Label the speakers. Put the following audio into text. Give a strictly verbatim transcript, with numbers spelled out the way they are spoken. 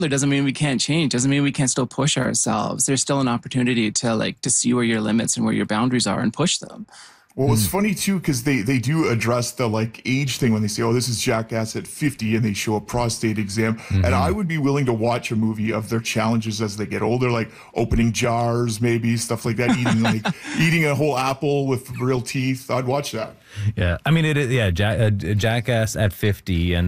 Speaker 1: It doesn't mean we can't change. Doesn't mean we can't still push ourselves. There's still an opportunity to like to see where your limits and where your boundaries are and push them.
Speaker 2: Well, it's funny too because they they do address the like age thing when they say, "Oh, this is Jackass at fifty," and they show a prostate exam.
Speaker 3: Mm-hmm.
Speaker 2: And I would be willing to watch a movie of their challenges as they get older, like opening jars, maybe stuff like that, eating like eating a whole apple with real teeth. I'd watch that.
Speaker 3: Yeah, I mean, it. Yeah, Jack, uh, Jackass at fifty, and